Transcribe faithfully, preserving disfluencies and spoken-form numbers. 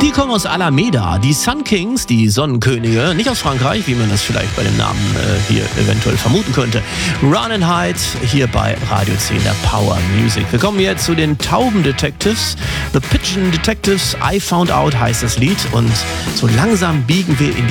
Die kommen aus Alameda, die Sun Kings, die Sonnenkönige, nicht aus Frankreich, wie man das vielleicht bei dem Namen äh, hier eventuell vermuten könnte. Run and Hide hier bei Radio zehn, der Power Music. Wir kommen jetzt zu den Tauben Detectives. The Pigeon Detectives, I Found Out heißt das Lied und so langsam biegen wir in